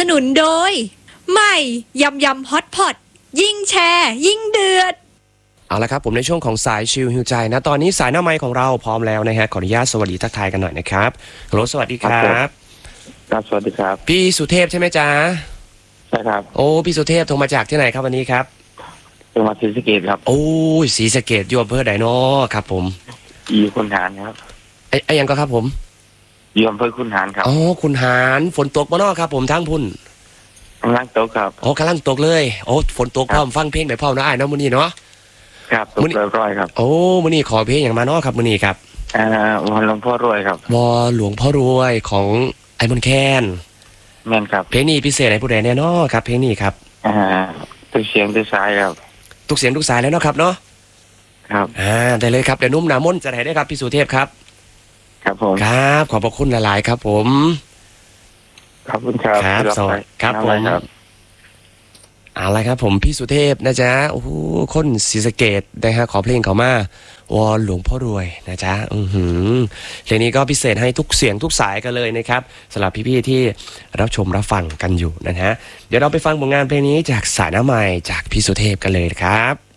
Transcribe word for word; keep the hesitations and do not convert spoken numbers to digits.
นุนโดยใหม่ยำยำฮอตพอตยิ่งแชร์ยิ่งเดือดเอาละครับผมในช่วงของสายชิลฮิวใจนะตอนนี้สายหน้าไมค์ของเราพร้อมแล้วนะฮะขออนุญาตสวัสดีทักทายกันหน่อยนะครับฮัลโหลสวัสดีครับครับสวัสดีครับพี่สุเทพใช่ไหมจ๊ะใช่ครับโอ้พี่สุเทพโทรมาจากที่ไหนครับวันนี้ครับจังหวัดศรีสะเกษครับโอ้ยศรีสะเกษอยู่อำเภอใดน้อครับผมอยู่คุนหารครับไอ้ไอ้ยังก็ครับผมอยู่อำเภอคุนหารครับอ๋อคุนหารฝนตกบ่น้อครับผมทั้งพุ่นกำลังตกครับโอ้กำลังตกเลยโอ้ฝนตกพร้อมฟังเพลงไปพร้อมนะไอ้น้องมื้อนี้เนาะครับตกเรียบร้อยครับโอ้มื้อนี้ขอเพลงอย่างมาเนาะครับมื้อนี้ครับอ่าวอนหลวงพ่อรวยครับวอหลวงพ่อรวยของไอ้มนแคนแม่นครับเพลงนี้พิเศษให้ผู้ใดแน่เนาะครับเพลงนี้ครับอ่าทุกเสียงทุกสายครับทุกเสียงทุกสายแล้วเนาะครับเนาะครับอ่าได้เลยครับเดี๋ยวนุ่มหนามนจะไหนได้ครับพี่สุเทพครับครับผมครับขอบพระคุณหลายๆครับผมขอบคุณครับครับสวัสดีครับผมเอาละครับผมพี่สุเทพนะจ๊ะโอ้โหคนศรีสะเกษนะฮะขอเพลงเขามาวอนหลวงพ่อรวยนะจ๊ะอือหือเพลงนี้ก็พิเศษให้ทุกเสียงทุกสายกันเลยนะครับสำหรับพี่ๆที่รับชมรับฟังกันอยู่นะฮะเดี๋ยวเราไปฟังผลงานเพลงนี้จากสายหน้าใหม่จากพี่สุเทพกันเลยครับ